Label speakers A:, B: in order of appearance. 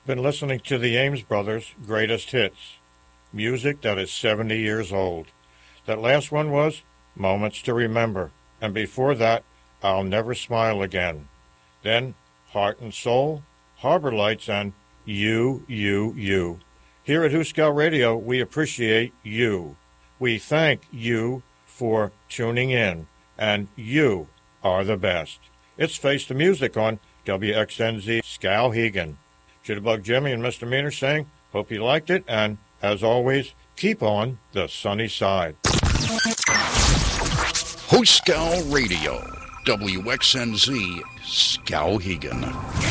A: Been listening to the Ames Brothers' greatest hits. Music that is 70 years old. That last one was Moments to Remember. And before that, I'll Never Smile Again. Then Heart and Soul, Harbor Lights, and You. Here at Huskell Radio, we appreciate you. We thank you for tuning in, and you are the best. It's Face the Music on WXNZ Skowhegan. Jitterbug Jimmy and Mr. Meaner saying, hope you liked it, and as always, keep on the sunny side.
B: Huskell Radio, WXNZ Skowhegan.